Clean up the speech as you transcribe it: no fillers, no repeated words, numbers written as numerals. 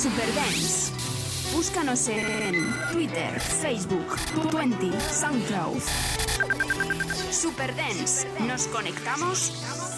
Superdance. Búscanos en Twitter, Facebook, Twenty, SoundCloud. Superdance. Nos conectamos